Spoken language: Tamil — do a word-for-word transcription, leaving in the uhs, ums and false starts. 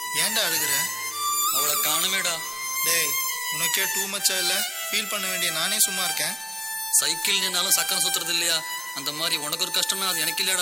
ஏன்டா அழுகுற? அவளை காணுமேடா. டேய், உனக்கே டூ மச்சா இல்ல? ஃபீல் பண்ண வேண்டிய நானே சும்மா இருக்கேன். சைக்கிள் நின்னாலும் சக்கரம் சுத்துறது இல்லையா? அந்த மாதிரி உனக்கு ஒரு கஷ்டம்னா அது எனக்கு இல்லையாடா.